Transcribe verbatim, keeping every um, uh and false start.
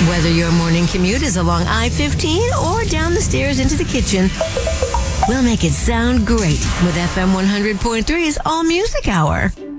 Whether your morning commute is along I fifteen or down the stairs into the kitchen, we'll make it sound great with F M one hundred point three's All Music Hour.